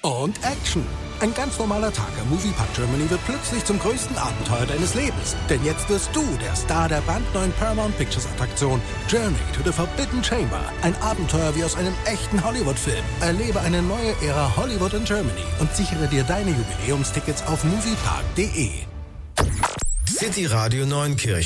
und Action. Ein ganz normaler Tag am Moviepark Germany wird plötzlich zum größten Abenteuer deines Lebens. Denn jetzt wirst du der Star der brandneuen Paramount Pictures Attraktion Journey to the Forbidden Chamber. Ein Abenteuer wie aus einem echten Hollywood-Film. Erlebe eine neue Ära Hollywood in Germany und sichere dir deine Jubiläumstickets auf moviepark.de. City Radio Neunkirchen.